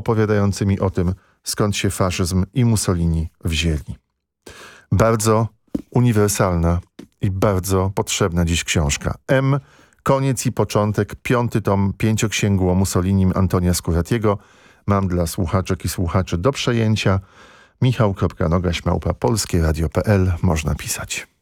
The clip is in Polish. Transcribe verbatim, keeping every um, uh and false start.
opowiadającymi o tym, skąd się faszyzm i Mussolini wzięli. Bardzo uniwersalna i bardzo potrzebna dziś książka. M. Koniec i początek, piąty tom pięcioksięgu o Mussolinim Antonia Scuratiego. Mam dla słuchaczek i słuchaczy do przejęcia. michał kropka nogaś małpa polskieradio kropka p l można pisać.